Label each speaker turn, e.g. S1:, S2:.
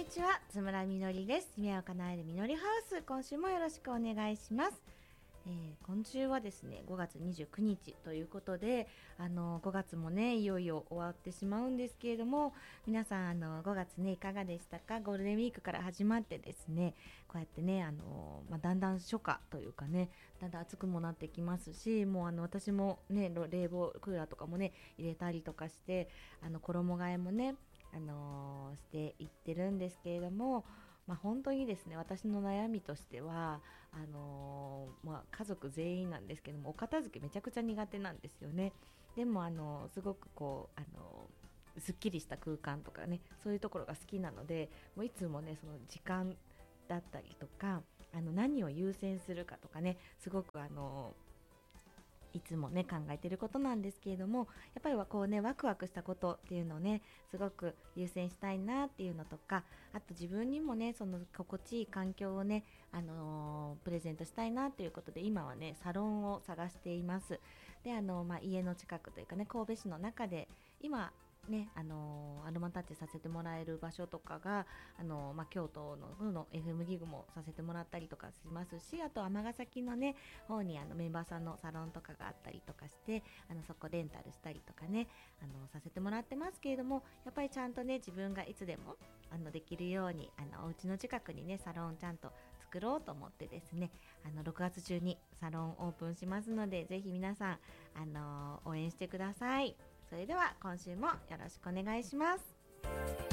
S1: ちは、津村みのりです。夢を叶えるみのりハウス、今週もよろしくお願いします。今週はですね、5月29日ということで、5月もね、いよいよ終わってしまうんですけれども、皆さん5月ね、いかがでしたか？ゴールデンウィークから始まってですね、こうやってね、だんだん初夏というかね、だんだん暑くもなってきますし、もう私もね、冷房クーラーとかもね、入れたりとかして、衣替えもね、していってるんですけれども、本当にですね、私の悩みとしては家族全員なんですけども、お片付けめちゃくちゃ苦手なんですよね。でもすごくこうすっきりした空間とかね、そういうところが好きなので、もういつもね、その時間だったりとか、何を優先するかとかね、すごくいつもね考えてることなんですけれども、やっぱりはこうね、ワクワクしたことっていうのをね、すごく優先したいなっていうのとか、あと自分にもね、その心地いい環境をね、プレゼントしたいなっていうことで、今はねサロンを探しています。で家の近くというかね、神戸市の中で今ね、アロマタッチさせてもらえる場所とかが京都の FM ギグもさせてもらったりとかしますし、あと尼崎のね方にメンバーさんのサロンとかがあったりとかして、そこレンタルしたりとかね、させてもらってますけれども、やっぱりちゃんとね、自分がいつでもできるようにお家の近くにねサロンちゃんと作ろうと思ってですね、6月中にサロンオープンしますので、ぜひ皆さん応援してください。それでは今週もよろしくお願いします。